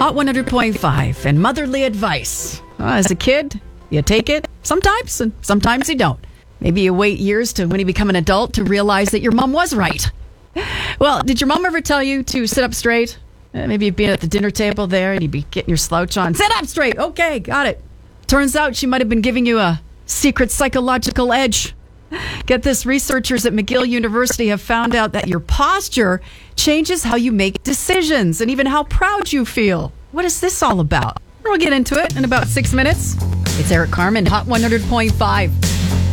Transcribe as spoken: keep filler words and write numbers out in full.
Hot one hundred point five and motherly advice. Uh, as a kid, you take it sometimes, and sometimes you don't. Maybe you wait years to when you become an adult to realize that your mom was right. Well, did your mom ever tell you to sit up straight? Uh, maybe you'd be at the dinner table there and you'd be getting your slouch on. Sit up straight. Okay, got it. Turns out she might have been giving you a secret psychological edge. Get this, researchers at McGill University have found out that your posture changes how you make decisions and even how proud you feel. What is this all about? We'll get into it in about six minutes. It's Eric Carmen, Hot one hundred point five.